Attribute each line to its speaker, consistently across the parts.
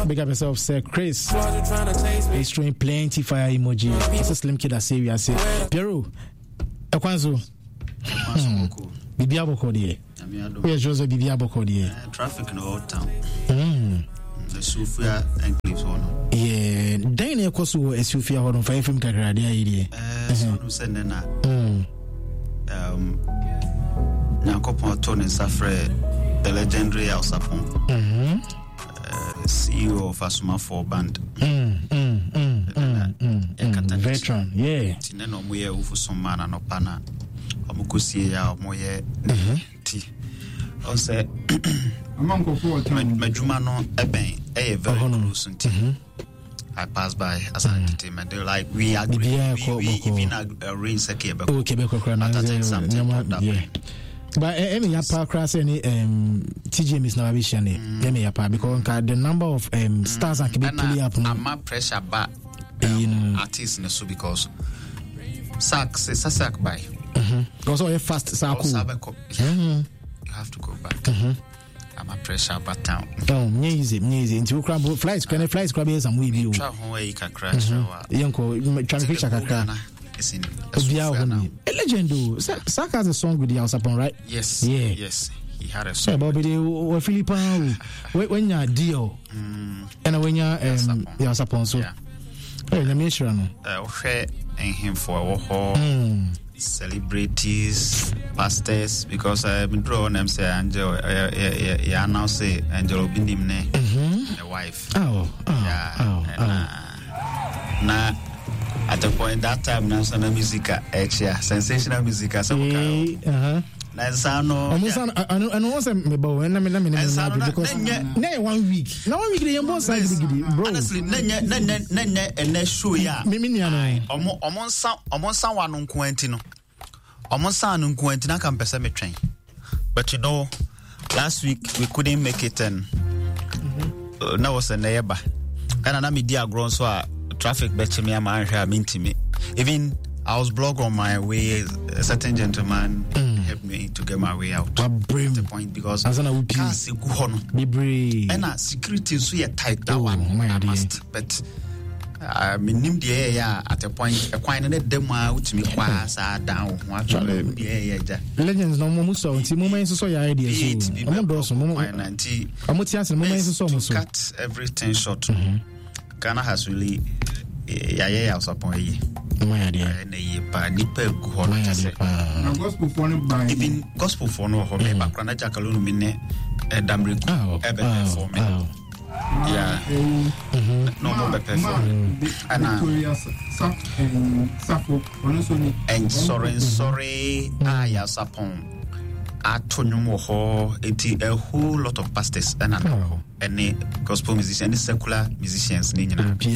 Speaker 1: Big up yourself, Sir Chris. He's throwing plenty fire emoji. It's a slim kid I say, we are saying. Piero, Ekwanzo. Bibi Abokodi. Where is Jose Bibi Abokodi?
Speaker 2: Traffic in the old town. The Sufia enclaves one.
Speaker 1: Yeah, Dine Kosu, a Sufia on 5 FM Kagradia idea.
Speaker 2: Sendena. Nakopo Tony Safre, the legendary Al Sapon. CEO of Asuma 4 band.
Speaker 1: Veteran, yeah.
Speaker 2: Tineno Muye Ufusumana no Pana. Omukusi ya Moye T. On say, Majumano Eben, a very close. I pass by as an entertainment. They're like, we agree. We even arrange a cable. But any upper class any TGM is now vision any upper because the number of stars that can be pulling up. I'm not pressure but artists in the so because sax is a sack by
Speaker 1: also a fast sack.
Speaker 2: You have to go back. I'm a pressure but town.
Speaker 1: Oh, easy into crab flights can flights crab is and we view
Speaker 2: crash
Speaker 1: Yanko transmission kakra. A legend Saka has a song with the House Upon, right?
Speaker 2: Yes.
Speaker 1: Yeah.
Speaker 2: Yes. He had a song.
Speaker 1: Bobby or Philippa when you're deal and when you're House Upon so let me share
Speaker 2: him for our whole celebrities, pastors, because I've been drawing them say Angel now say Angel Bindim a wife. Now at the point that time, national music, sensational music, and 1
Speaker 1: week. Now we get more side bro.
Speaker 2: Honestly, show ya. But you know, last week we couldn't make it, and now was a neighbor. And I'm media grown so. Traffic bet me even I was blocked on my way. A certain gentleman helped me to get my way out. The point because can't see go on. And security is so tight that one. I must, but I mean the area at a point. A quite a demo which me quite down.
Speaker 1: Legends no more so. Until moments so your ideas. I'm not so.
Speaker 2: Cut everything short. Ghana has really also upon
Speaker 1: my idea.
Speaker 2: Even gospel for no home background Jackalun mine Damri for me. Yeah. No more and sorry, yes upon Atonumo ho, a whole lot of pastors and any gospel musicians, any secular musicians, any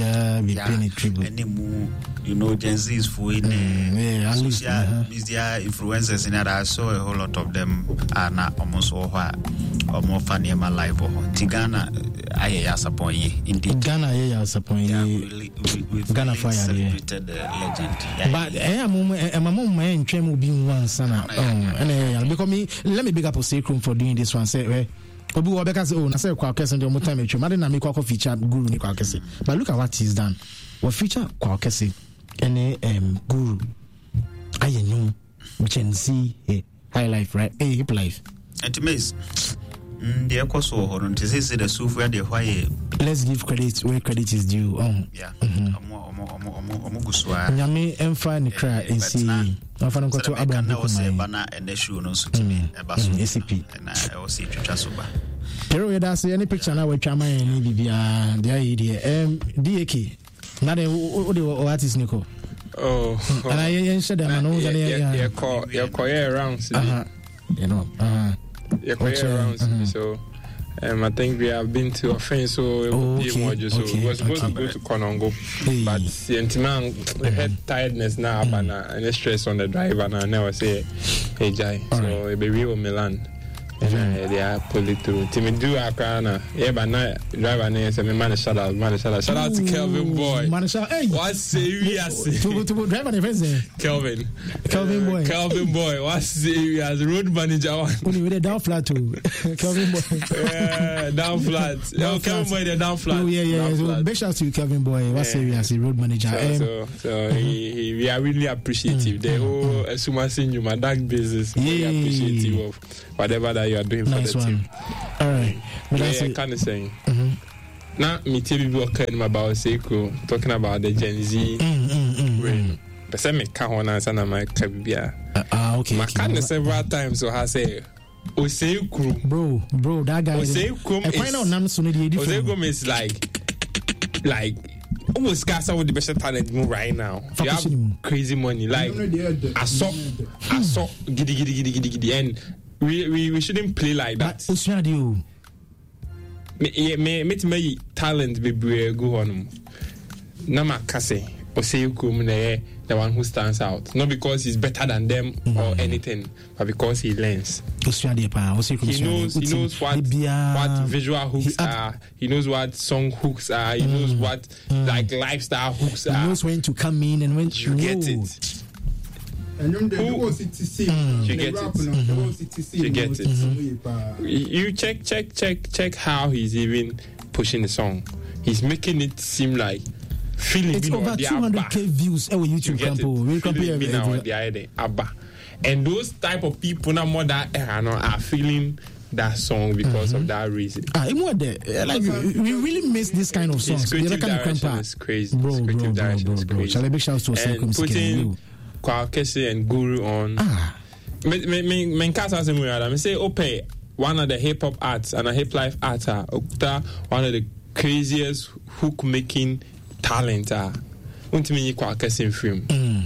Speaker 2: more, you know, Gen Z is for social media influencers, and I saw a whole lot of them are not almost all or more funny in my life. Tigana, I ask upon ye. Indeed,
Speaker 1: Ghana, yes, upon ye. Ghana fire celebrated legend. But I am a mom and Trem will be one son. And because me, let me big up a sacrum for doing this one. Say, Obu Obeka's own, I say, Quakes and the Motam, Madame Miko feature Guru Nikakesi. But look at what he's done. What feature Quakesi and Guru. I know, Gen Z, high life, right? Hip life.
Speaker 2: And to me, the Ecoso, or to say the software, the why.
Speaker 1: Let's give credit where credit is due.
Speaker 2: Yeah.
Speaker 1: Yami Emfa Nikra and see. I found to Abraham
Speaker 2: Banner and the shoe no suit me about
Speaker 1: ACP.
Speaker 2: And I will see Trasuba.
Speaker 1: Pero that's any picture now with Chama and Bibia, the idea. DAK. Not a artist, Nico.
Speaker 3: Oh,
Speaker 1: and I said that I know that
Speaker 3: you're quite around.
Speaker 1: You know,
Speaker 3: you're quite around. So. I think we have been to a friend, so it would be more just so we were supposed to go to Konongo, but the head tiredness now and the stress on the drive, and I never say, hey Jai, so baby will Milan. and they are pull it through. Timmy do Akrana, yeah, but not driver names and man shout out to Kelvin Boy.
Speaker 1: Hey,
Speaker 3: what's serious?
Speaker 1: To driver names,
Speaker 3: Kelvin Boy, what's serious? Road manager one.
Speaker 1: Only with a down flat too. Kelvin Boy.
Speaker 3: Yeah, down flat. Kelvin Boy, the down flat.
Speaker 1: Oh yeah. So big shout to Kelvin Boy. What's serious? Road manager.
Speaker 3: So we are really appreciative. The whole Sumasin you my dark business. Really appreciative of whatever that you are doing
Speaker 1: nice
Speaker 3: for the team.
Speaker 1: All right.
Speaker 3: But I kind of saying. Now, me tell you about Seiko, talking about the Gen Z. But say me can't answer na my kabibia.
Speaker 1: Okay.
Speaker 3: I can't several times so I say. Oseikrum.
Speaker 1: Bro, that guy.
Speaker 3: Oseikrum is like almost guys with the best talent right now. You have crazy money. Like I saw giddy, and we shouldn't play like that. Me talent be go on. Nama kase Oseikrum the one who stands out, not because he's better than them or anything, but because he learns. He knows what visual hooks are. He knows what song hooks are. He knows what like lifestyle hooks are.
Speaker 1: He knows when to come in and when to
Speaker 3: get it. You get it. You check how he's even pushing the song. He's making it seem like
Speaker 1: it's over 200k views on YouTube.
Speaker 3: And those type of people now more that are feeling that song because of that reason.
Speaker 1: Like we really miss this kind of songs.
Speaker 3: It's crazy. Bro.
Speaker 1: Shall I big shout to
Speaker 3: and putting Kwakese and Guru on. Me say okay, one of the hip hop arts and a hip life art are one of the craziest hook making talent untimi kwa kesen film.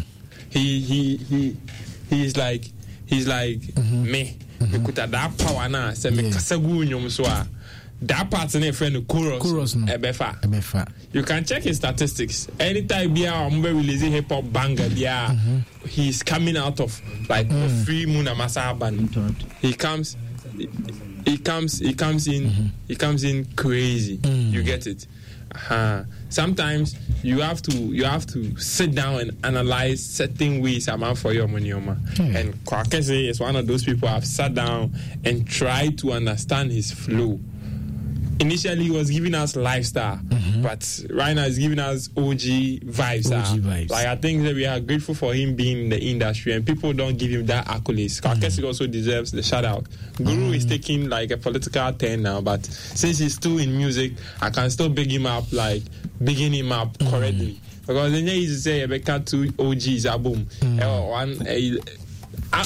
Speaker 3: He's like me kuta that power na say me kasagu nyom so that part na friend chorus ebefa. You can check his statistics anytime bia ombe release hip hop banger bia he's coming out of like free Muna Masa band. He comes in crazy. You get it. Sometimes you have to sit down and analyze certain ways for your money. And Kwakese is one of those people I've sat down and tried to understand his flow. Initially he was giving us lifestyle, but right now he's giving us OG vibes. Like I think that we are grateful for him being in the industry, and people don't give him that accolades. Kwakese also deserves the shout out. Guru is taking like a political turn now, but since he's still in music, I can still big him up correctly. Because then he say about 2 OGs album, bro.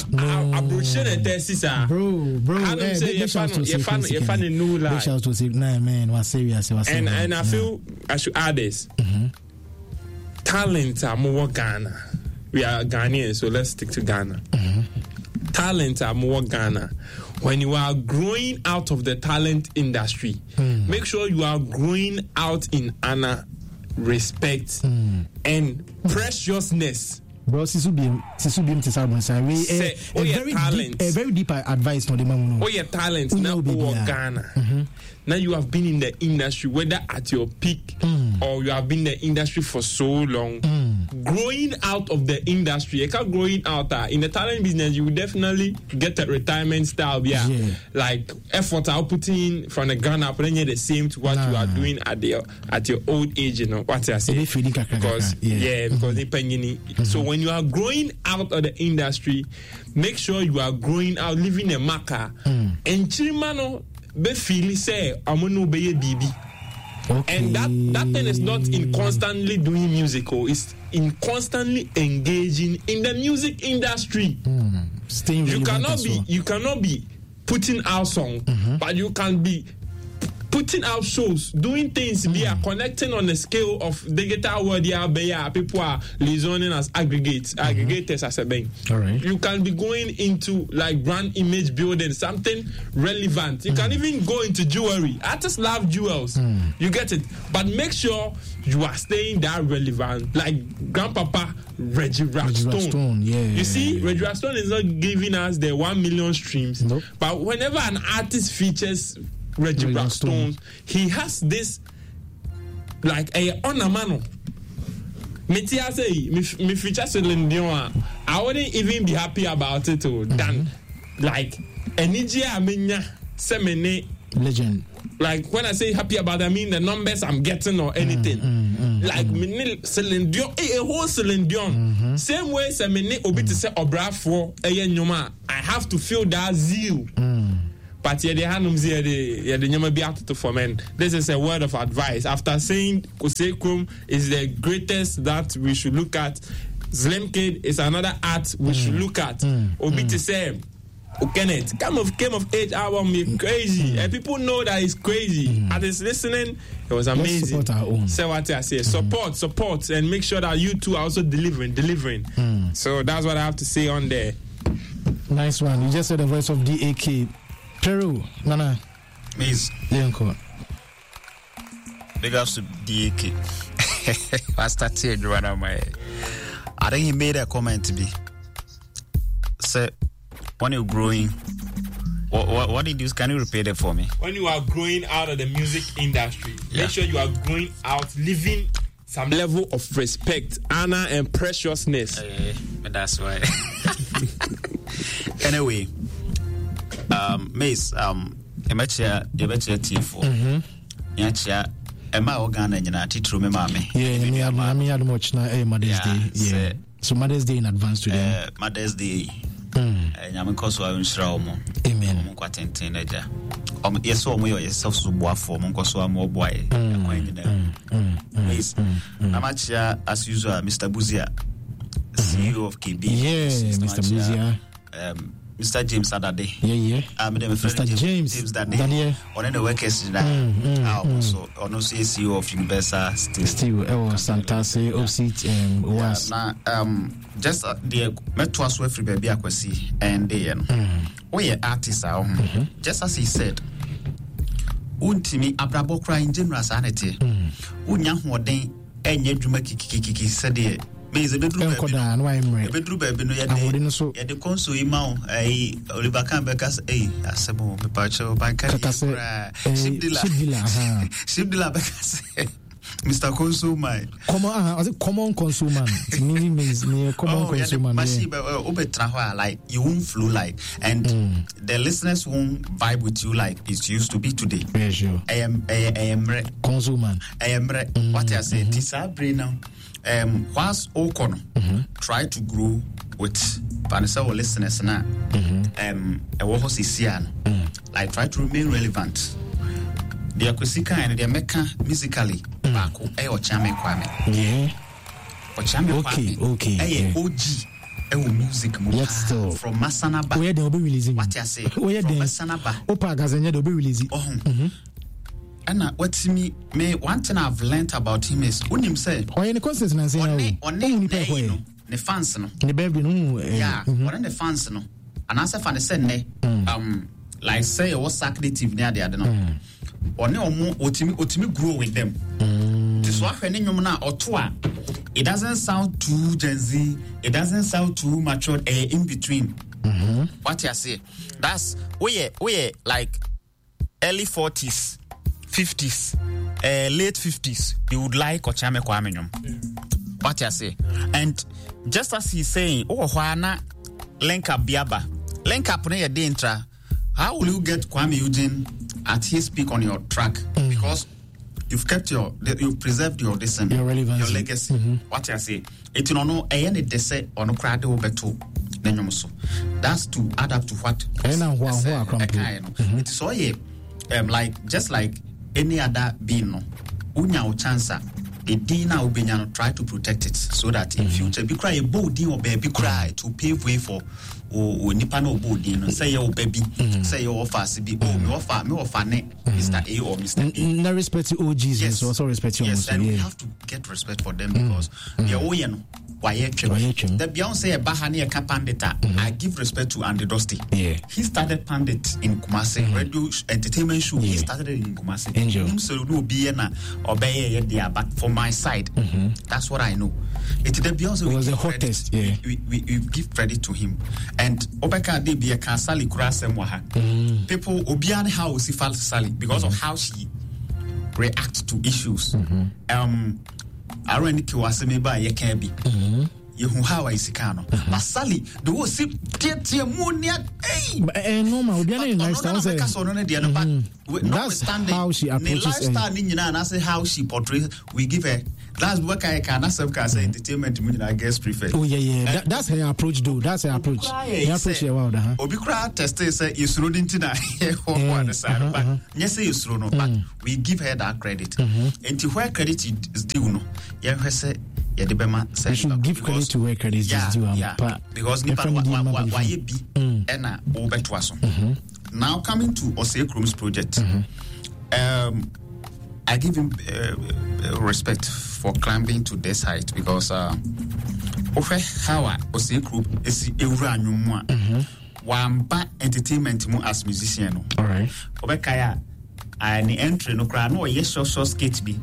Speaker 3: And I feel I should add this. Talent are more Ghana. We are Ghanaians, so let's stick to Ghana. Talent are more Ghana. When you are growing out of the talent industry, make sure you are growing out in honor, respect, and preciousness.
Speaker 1: Bro, Sisubim a very deep advice no the man.
Speaker 3: Oh, your talent now Ghana. Now you have been in the industry, whether at your peak or you have been in the industry for so long. Growing out of the industry, you can't growing out in the talent business. You will definitely get a retirement style, like effort I'll put in from the ground up, then you're the same to what you are doing at your old age. You know what I say? Because so when you are growing out of the industry, make sure you are growing out, living a marker, and Chirimano. Be feel say amono be bibi, and that thing is not in constantly doing music, it's in constantly engaging in the music industry. You cannot be putting out song, but you can be putting out shows, doing things, we are connecting on the scale of digital world. People are listening as aggregators as a bank.
Speaker 1: All right.
Speaker 3: You can be going into like brand image building, something relevant. You can even go into jewelry. Artists love jewels. You get it, but make sure you are staying that relevant. Like Grandpapa Reggie Rockstone. You see, Reggie Rockstone is not giving us the 1 million streams,
Speaker 1: nope.
Speaker 3: But whenever an artist features Reggie Rockstone, he has this like a honor. Me feature Celine Dion. I wouldn't even be happy about it than like Enijia Amenya Semene
Speaker 1: legend.
Speaker 3: Like when I say happy about it, I mean the numbers I'm getting or anything. Like Celine Dion, a whole Celine Dion. Same way Semene Obi to say Obra for Nyoma. I have to feel that zeal. But this is a word of advice. After saying Kosekrum is the greatest that we should look at, Zlemkid is another art we should look at. Obi to say, Kenneth, came of age album is crazy. And people know that it's crazy. At his listening, it was amazing.
Speaker 1: Let's support our own.
Speaker 3: Say what I say. Support, and make sure that you two are also delivering. So that's what I have to say on there.
Speaker 1: Nice one. You just said the voice of DAK. Peru, Nana.
Speaker 2: Miss
Speaker 1: Yanko.
Speaker 2: Big ups to DAK. I started one of my. I think he made a comment to be. Say, when you're growing, what did you do? Can you repeat it for me?
Speaker 3: When you are growing out of the music industry, make sure you are growing out, living some level of respect, honor, and preciousness.
Speaker 2: But that's why. Anyway. Mace, Emecha T4. Yacha, Emma Organa, and I teach me, mammy.
Speaker 1: Yeah, mammy had much now, Mother's Day. Yeah. So Mother's Day in advance today.
Speaker 2: Mother's Day. Yamakoso, I'm sure. Amen. Quatin teenager. Yes, or me, yourself so boy for Moncoso, more boy. Mace, Amacha, as usual, Mr. Buzia, CEO of KB.
Speaker 1: Yeah, Mr. Buzia.
Speaker 2: Mr. James Adade.
Speaker 1: Yeah.
Speaker 2: Mr. James Adade. On the workers also on CEO of Universal Steel.
Speaker 1: Santase OC was
Speaker 2: just the metro as well free baby akwasi and we artists are just as he said. Untimi abrabo cry in general sanity. Unya hoden enye dwuma kiki said Is a bedroom baby no yet the console imao Oliver Campbell's assemble the pacho by Ship Dilla Mr. Consumer.
Speaker 1: Common consumer. Me common consumer.
Speaker 2: Like you won't flow like and the listeners won't vibe with you like it used to be today.
Speaker 1: Yeah, sure.
Speaker 2: I am consumer. I am what I say, Tisa brain now. Whilst Okono try to grow with Vanessa or listeners now, like try to remain relevant. The Akusika and the Mecca musically, Bako, or Chame Kwame.
Speaker 1: Yeah.
Speaker 2: Or Chame
Speaker 1: okay.
Speaker 2: OG, music from Masanaba.
Speaker 1: Where they'll be releasing
Speaker 2: what I say,
Speaker 1: where
Speaker 2: from Masanaba.
Speaker 1: Opa Gazania, they'll be releasing.
Speaker 2: And what's me one thing I've learned about him is when him say
Speaker 1: or in the concert and say
Speaker 2: on the fans no
Speaker 1: the baby no
Speaker 2: what the fans no and answer fan say ne like say what active near the other no or no otimi grow with them this one when you na otoa it doesn't sound too Gen Z, it doesn't sound too mature in between what you say that's we like early 40s 50s, late 50s, you would like Ochame Kwame Nyom. What you say? And just as he's saying, Wana link up Biaba, link up near the intra. How will you get Kwame Eugene at his peak on your track? Because you've kept you've preserved your
Speaker 1: relevance,
Speaker 2: your legacy. What you say? It's no any dese on a crowd over to. That's to add up to what? It's all like just like any other being no unya o chance a day now try to protect it so that in future be cry a bold or baby cry to pave way for nipa no bold say your baby say your offer CB me offer Mr. A or Mr. A.
Speaker 1: No respect to OGs, yes. Also respect you.
Speaker 2: Yes, and we have to get respect for them because they are the Beyonce a Bahani a pandita. I give respect to Andy Dusty. Yeah. He started Pandit in Kumasi, radio entertainment show. He started it in Kumasi. Angel. So no Biena or Baye there, but for my side, that's what I know. It's the Beyonce was the hottest. Yeah. We give credit to him. And Obeka de be a Kansali Kurasem Waha. People Obiani how she felt Sally because of how she reacts to issues. Areniki waseme ba ye can be. Yehu how I sikano. But Sally, the wo sip tie monia
Speaker 1: no ma Obiani nice town say. That's how she approaches
Speaker 2: and I say how she portrays. We give her that's what I can say entertainment I guess prefer.
Speaker 1: Oh yeah. That's her approach though. That's her approach. Her approach
Speaker 2: Obi kra test say is running to that one side but yes say is run but we give her that credit. And to where credit is due no. Yeah say yeah the bema say
Speaker 1: you should give credit to where credit is due.
Speaker 2: Because nipa why be na obeto aso. Now coming to Osei Krum's project. I give him respect for climbing to this height because how Osei Krum is ewura nwumu wamba entertainment mu as musician.
Speaker 1: All right.
Speaker 2: Obekaya and the entry no cry no yes short skate be.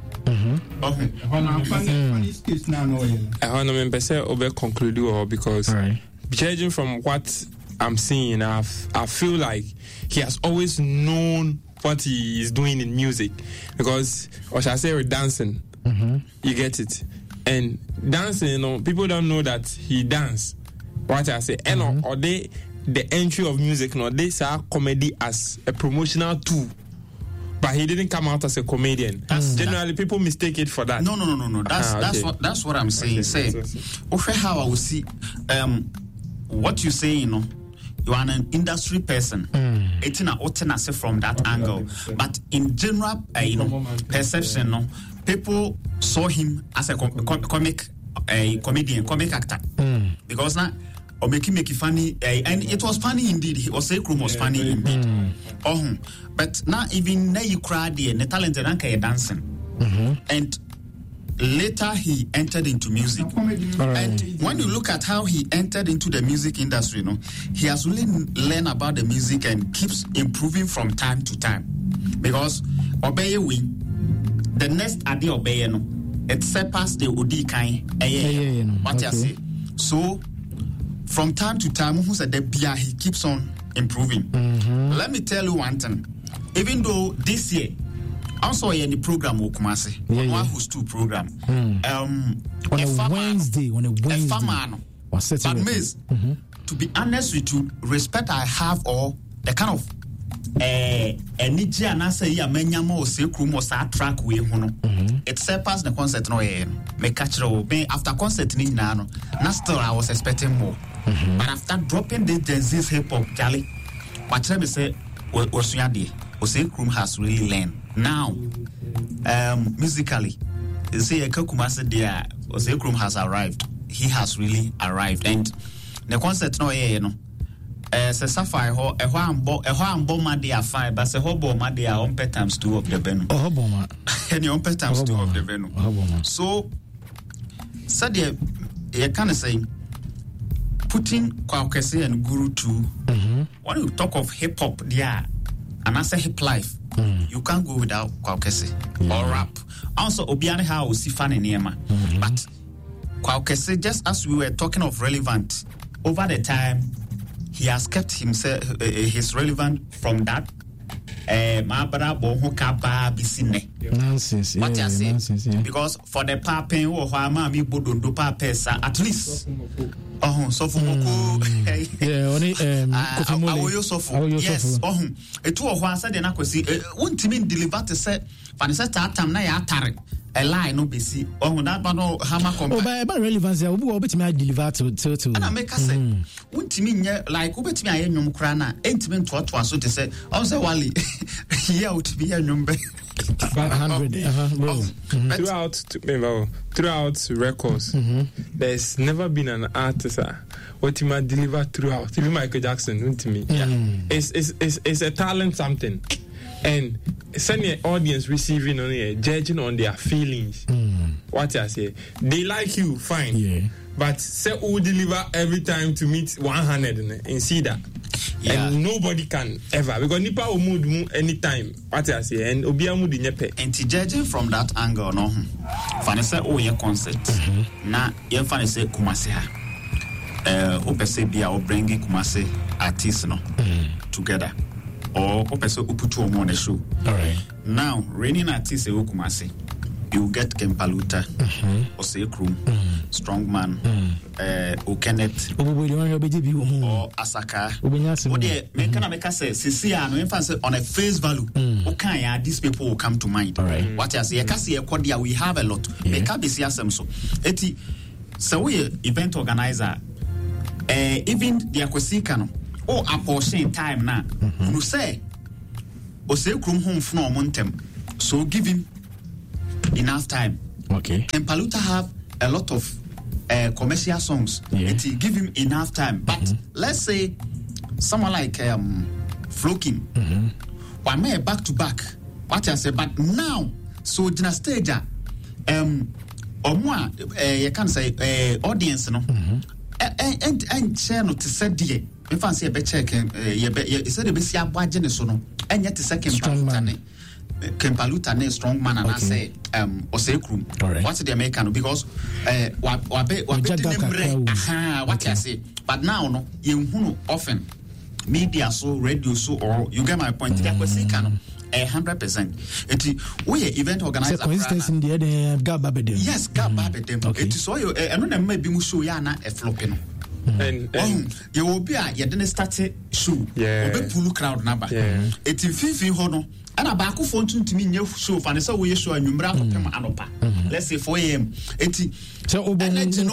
Speaker 3: Funny skate now no. I know me say obe conclude because judging from what I'm seeing, I feel like he has always known what he is doing in music because, or shall I say, with dancing, you get it. And dancing, people don't know that he dance. What I say, and or they the entry of music, they say comedy as a promotional tool. But he didn't come out as a comedian. Generally, people mistake it for that.
Speaker 2: No. That's what I'm saying. Say, how I will see what you say, you are an industry person. It's not say from that angle. But in general, perception, people saw him as a comic actor. Because now, or make it funny, and it was funny indeed. Osei Krum was funny indeed. But now even now you cried the talent and dancing. And later he entered into music. And when you look at how he entered into the music industry, he has really learned about the music and keeps improving from time to time. Because Obeye win, the next Adi Obeye it surpassed the Odi Kain. What you say? So from time to time, who said that he keeps on improving. Let me tell you one thing. Even though this year, also in the program Kumasi, one who's two program.
Speaker 1: On a Wednesday.
Speaker 2: But Miss, to be honest with you, respect I have or the kind of energy and I say yeah, menyamo Osei Krum was that track we it surpassed the concert me catch after concert ni na still I was expecting more. But after dropping the Gen Z's hip hop, Charlie, what me say Osei Krum has really learned. Now, musically, you see, Kumasi there, Osei Krum has arrived. He has really arrived. And the concert, se Sapphire, a one bomb they are fine, but a hobo they are on pet times 2 of the Benu. And your pet times 2 of the Benu. So, said you kind of say, putting Kwaukese and Guru too. When you talk of hip hop, and I say hip life, you can't go without Kwaukese or rap. Also, Obiani how we see fun in Niema. But Kwaukese, just as we were talking of relevant, over the time, he has kept himself his relevant from that.
Speaker 1: Nonsense.
Speaker 2: What you say? Because for the papen or mami bodondo papesa at least. So for yes. It was one said na kwesi won't mean deliver to say fanisa time na ya tare a lie no be see on that no hammer compare
Speaker 1: but relevance obi obetimi deliver to
Speaker 2: and I make us say untimi like obetimi aye nwom kra na entimi ntoato so te say on say wale here out be nwom be
Speaker 1: 100
Speaker 3: throughout records there's never been an artist what he might deliver throughout even Michael Jackson to me it's a talent something. And send your audience receiving on here, judging on their feelings. What I say, they like you, fine. But say who deliver every time to meet 100 and see that. And nobody can ever because nipa will move anytime. What I say, and obia mood in yepe.
Speaker 2: And judging from that angle, no. Fane say oh your concert. Na ye fane say Kumasi ha. Opese bia o bringi Kumasi artists no together. Or person who put on the show.
Speaker 1: All right.
Speaker 2: Now, reigning artist Kumasi, you get Kempaluta, Osekrum, Strongman, Kenneth, or Asaka. What the Mekanameka says, Sisia, no infants on a face value. Okay, these people will come to mind.
Speaker 1: All right.
Speaker 2: What I say, I can see a Kodia, we have a lot. Meka be see so. Eti, so we event organizer, even the Akwesika. Oh, a portion time now. You say, Osekrum home from Montem. So give him enough time.
Speaker 1: Okay.
Speaker 2: And Paluta have a lot of commercial songs. It give him enough time. But let's say someone like Flokin. One may back to back. What I say, but now so in a stage or more you can say audience no. And share not to say dear. In fancy a bet check, you said the Bessia Bajane Sono, and yet the second Kempaluta, strong man, and I say, Osekrum. What's the American? Because what I say, but now, no, you often media so, radio so, or you get my point, 100%. We event organizer.
Speaker 1: Coincidence in the other Gababedem.
Speaker 2: Yes, Gababedem. It is so you, and then maybe Musuyana a flopping. And you will be a didn't start show. Pull crowd number. It's in Fifi Hono. And a back phone to me new show for the so we show a number of Anopa. Let's say 4 a.m. So and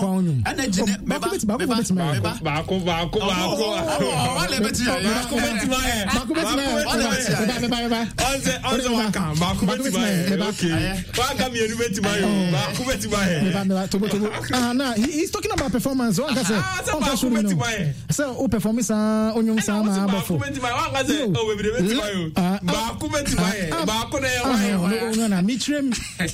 Speaker 1: he's talking about performance. So performance on your sama Mitchum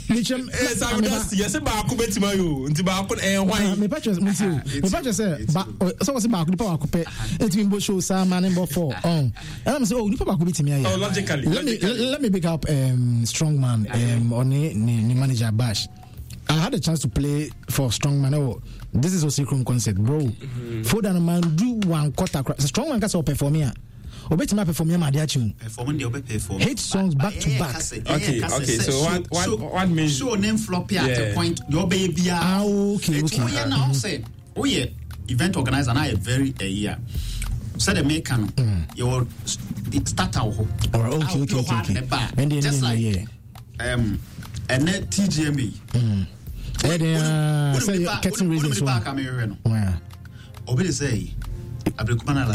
Speaker 1: nti ba ko me patches say so was ba ko pa ko pe enti mbo show sa man number 4 and I'm say nipa ba ko betimi aye
Speaker 3: logically
Speaker 1: let me pick up Strongman on ni manager Bash. I had a chance to play for Strongman. Oh, this is a secret concert, bro. For that man do one quarter. Strongman can perform here. Obetima perform here, my dear tune.
Speaker 2: Performing the perform.
Speaker 1: 8 songs back to back.
Speaker 3: Okay. So what means
Speaker 2: show name floppy at the point your baby
Speaker 1: okay.
Speaker 2: Now say, oh yeah, event organizer now a very a year. So the American your start out.
Speaker 1: Okay.
Speaker 2: And just like and net TGME.
Speaker 1: Say catching reasons.
Speaker 2: Obedi say Abrekumana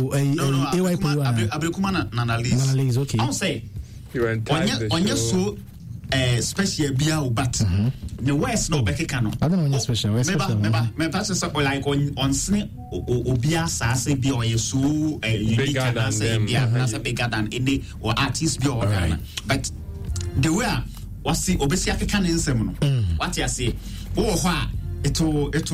Speaker 1: Nanalise, okay.
Speaker 2: I'll say on your so special beer but the West no Bekano.
Speaker 1: I don't know special.
Speaker 2: My pastor like on Snip Obia Sase be or so unique and say bigger than any or artist be or but the way was see Obesi African in Semono. What you say? Oh, you get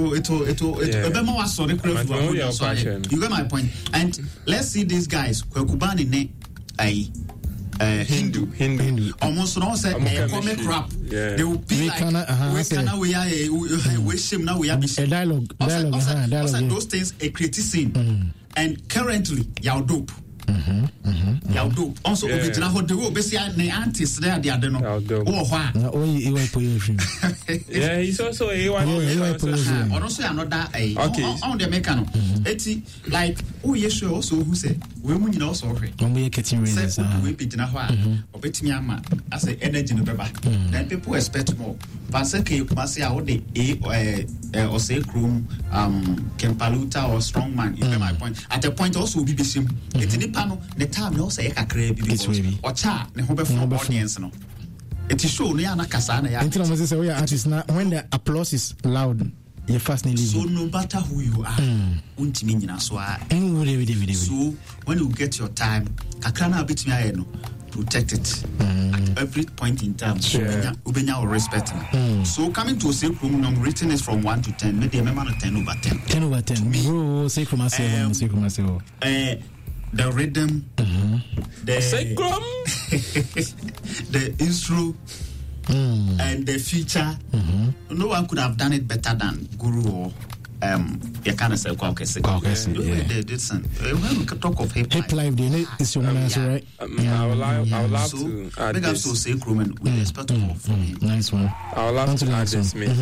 Speaker 2: my point. And let's see these guys. Kwekubani ne Hindu. Almost all said comic rap. They will be like we shame now we have
Speaker 1: a dialogue.
Speaker 2: Those things a criticism. And currently you're dope.
Speaker 4: Yaudo also original ho de wo besi na artist there the ade no wo ho a
Speaker 3: yeah, he's also A1
Speaker 4: also another on the mechanic eti like yesho also who say we mu nyina also hwe
Speaker 1: we getting reasons
Speaker 4: we be gyina ho a obetimi ama as energy no beba then people expect more but say ke kumase a wo de or say Chrome Kempaluta or Strongman is my point at the point also be besim eti nipa no the time no say kakra bi because ocha ne ho be for audience no it is show no ya na kasa na ya
Speaker 1: until I say we are artists now when the applause is loud you fast nearly
Speaker 4: so no matter who you are untimi nyina so a so when you get your time kakra na bitimi aye no protect it at every point in time. So ubenya or respect. So coming to a safe room, I'm rating is from 1 to 10. Maybe a member of 10 over 10.
Speaker 1: 10 over 10. Bro, say from myself.
Speaker 4: The rhythm, the the intro, and the feature. No one could have done it better than Guru or you can't say Kwakese. They did some. When we talk of hip
Speaker 1: life, they is your answer, right?
Speaker 3: I would love to add
Speaker 4: big
Speaker 3: this.
Speaker 4: So say Krumen with respect for him.
Speaker 1: Nice one.
Speaker 3: I would love to add this, mate.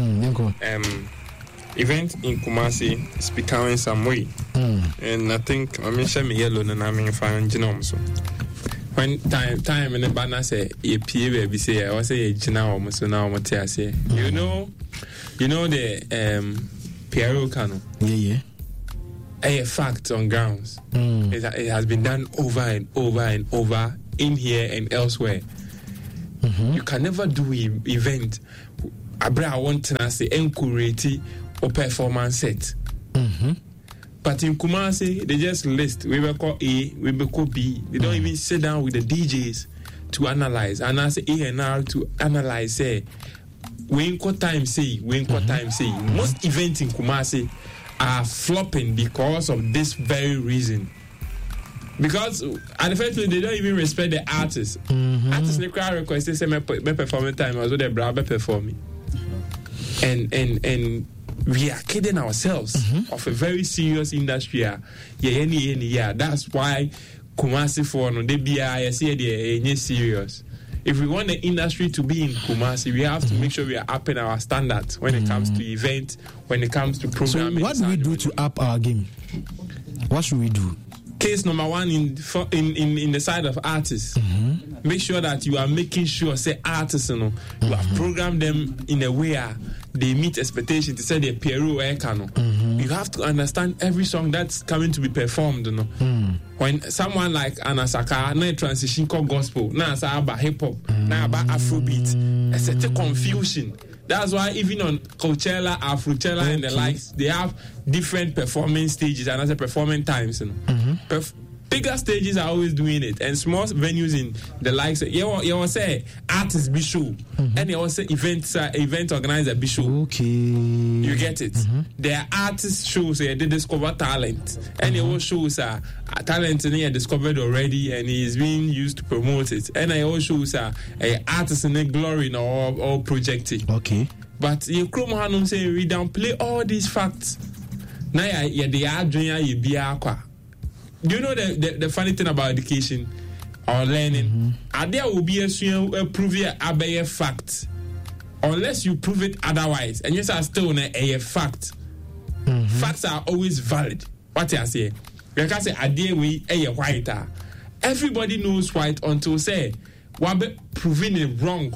Speaker 3: Event in Kumasi is becoming some way, and I think I mentioned me yellow and I mean fine genome. So when time in the banner say a baby say I was say genome, so now what I say, you know the Piero Cano.
Speaker 1: Yeah.
Speaker 3: A fact on grounds. It has been done over and over and over in here and elsewhere. You can never do an event. I want to say encourage or performance set. But in Kumasi, they just list. We will call A, we will call B. They don't even sit down with the DJs to analyze. And I say A&R to analyze. Say, when time say. Most events in Kumasi are flopping because of this very reason. Because at the first place, they don't even respect the artists. Artists in the crowd request they say my performance time also their brother performing. And we are kidding ourselves of a very serious industry. Yeah. That's why Kumasi for no they be serious. If we want the industry to be in Kumasi, we have to make sure we are upping our standards when it comes to events, when it comes to programming.
Speaker 1: So what do we do to up our game? What should we do?
Speaker 3: Case number one in the side of artists, make sure that you are making sure, say artists, you have programmed them in a way they meet expectations. To say they Piero you have to understand every song that's coming to be performed. When someone like Anasaka, na transition called gospel, na about hip hop, na about Afrobeat, it's such a confusion. That's why even on Coachella, Afrochella, and the likes, they have different performance stages and as a performance times. Bigger stages are always doing it, and small venues in the likes. You will say artists be show, and you will say event organizer be show.
Speaker 1: Okay,
Speaker 3: you get it. There are artist shows they discover talent, and they will shows talent and they discovered already, and he is being used to promote it. And I also shows artists in the glory or projecting.
Speaker 1: Okay,
Speaker 3: but you Chrome Hanum say we downplay all these facts. Now they are doing you be aqua. Do you know the funny thing about education or learning? There will be a prove a fact unless you prove it otherwise. And yes, I still a fact. Facts are always valid. What I say, you can say idea we a white. Everybody knows white until say what proving it wrong.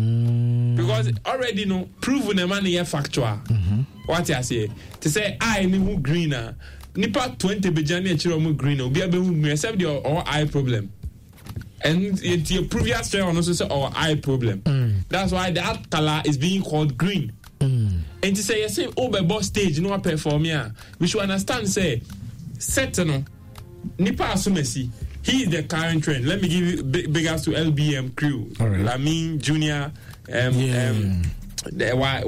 Speaker 3: Because already know proven a man factual. What I say to say I am greener. Nipa 20 bejani echiro green obi abe hu except your or eye problem. And your previous show also say our eye problem. That's why that color is being called green. And to say you say boss stage no perform here. We should understand say set no Nipa Asumesi. He is the current trend. Let me give you big ups to LBM crew. Right. Lamin Junior the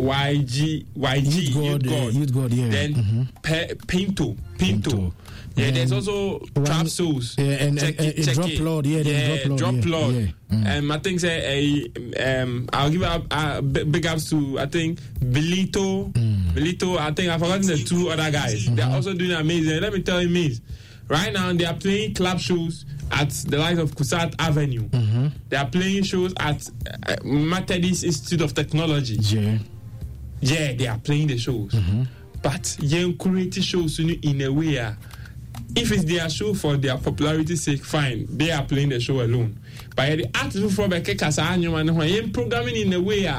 Speaker 3: YG
Speaker 1: Youth God, yeah.
Speaker 3: Then Pinto. Yeah, there's also Trap Souls.
Speaker 1: Yeah, and Drop Lord, Drop Lord. Yeah.
Speaker 3: I think I'll give up big ups to I think Belito. I think I've forgotten the two other guys. They're also doing amazing. Let me tell you, Miz. Right now, they are playing club shows at the likes of Kusat Avenue. They are playing shows at Methodist Institute of Technology. Yeah, they are playing the shows. But young create shows in a way. If it's their show for their popularity's sake, fine. They are playing the show alone. But the artist from the programming in a way.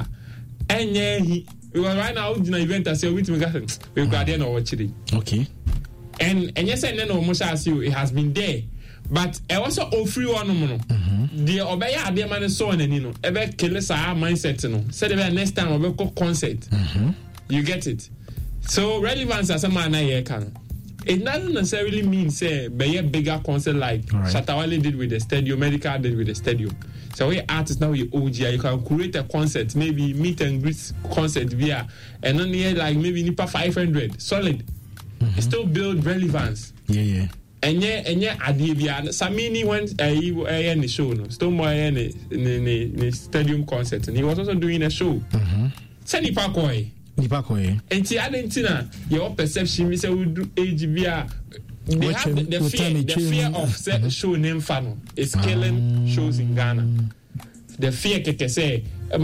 Speaker 3: Because right now, in the event, I say, we've got there no watching.
Speaker 1: Okay.
Speaker 3: And yes, and then almost as you, it has been there. But I also offer one. The Obaya, the man is so and you know, ever kill us our mindset. No, said next time I'll go concert. You get it. So relevance as a man I can. It doesn't necessarily mean say be a bigger concert like Shatawale did with the stadium, Medical did with the stadium. So we artists now you OGI, you can create a concert, maybe meet and greet concert via and only like maybe nipa 500 solid. Still build relevance.
Speaker 1: Yeah.
Speaker 3: And yeah, Adibia Samini went a show, no, still more in a stadium concert, and he was also doing a show. Sani Pakoi. And the Argentina, your perception is we do AGBR. They have the fear of show name funnel is killing shows in Ghana. The fear can say,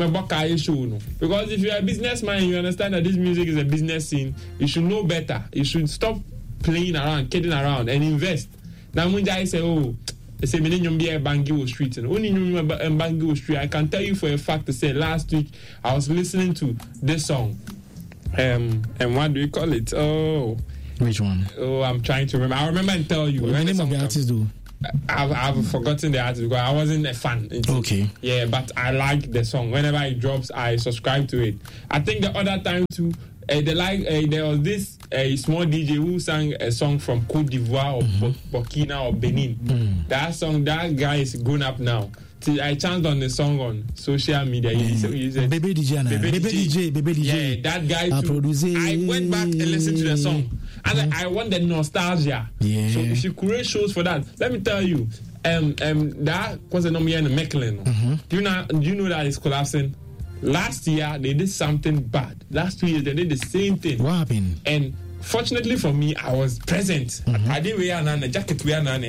Speaker 3: because if you're a businessman, you understand that this music is a business scene. You should know better. You should stop playing around, kidding around, and invest. Now, when I say, they say, Bangiwo Street, and only Bangiwo Street, I can tell you for a fact to say, last week I was listening to this song. And what do you call it? Oh,
Speaker 1: which one?
Speaker 3: Oh, I'm trying to remember. I remember and tell you.
Speaker 1: What the name of the artist do?
Speaker 3: I've forgotten the artist because I wasn't a fan.
Speaker 1: Okay.
Speaker 3: Yeah, but I like the song. Whenever it drops, I subscribe to it. I think the other time too, there was this small DJ who sang a song from Cote d'Ivoire or Burkina or Benin. That song, that guy is grown up now. I chanced on the song on social media. He said, Baby DJ. Yeah, that guy too. I went back and listened to the song. And I want the nostalgia. Yeah. So if you create shows for that, let me tell you, that was a number in Mechelen. Do you know that it's collapsing? Last year they did something bad. Last 2 years they did the same thing.
Speaker 1: What happened?
Speaker 3: And fortunately for me, I was present. I didn't wear a jacket,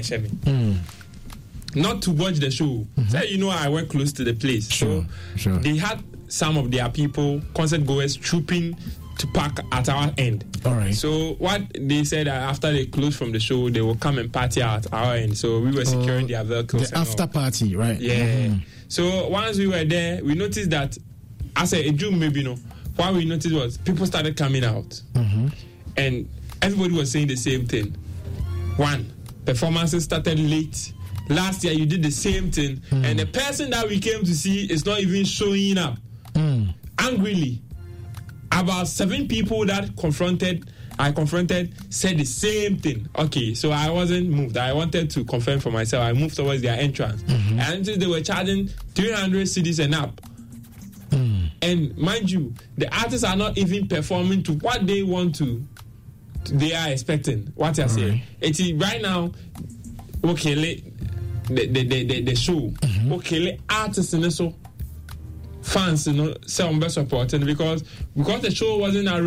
Speaker 3: not to watch the show. So, I work close to the place.
Speaker 1: Sure.
Speaker 3: They had some of their people, concert goers, trooping to park at our end.
Speaker 1: All right.
Speaker 3: So what they said after they closed from the show, they will come and party at our end. So we were securing their vehicles.
Speaker 1: The after party, right?
Speaker 3: Yeah. So once we were there, we noticed that as a June maybe what we noticed was people started coming out, and everybody was saying the same thing. One, performances started late. Last year you did the same thing, and the person that we came to see is not even showing up. Angrily, about 7 people that I confronted said the same thing. Okay, so I wasn't moved. I wanted to confirm for myself. I moved towards their entrance, and they were charging 300 cedis and up. And mind you, the artists are not even performing to what they want to. They are expecting what you're saying. It's right now. Okay, the show. Okay, artists and so fans, say on best supporting because the show wasn't